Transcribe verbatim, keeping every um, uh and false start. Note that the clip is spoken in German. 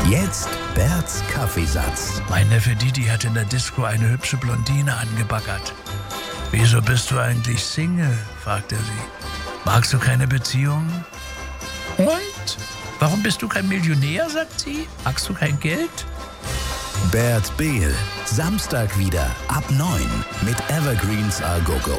Jetzt Berts Kaffeesatz. Mein Neffe Didi hat in der Disco eine hübsche Blondine angebaggert. »Wieso bist du eigentlich Single?« fragt er sie. »Magst du keine Beziehung?« »Und? Warum bist du kein Millionär?« sagt sie. »Magst du kein Geld?« Bert Behl, Samstag wieder ab neun mit Evergreens A Go Go.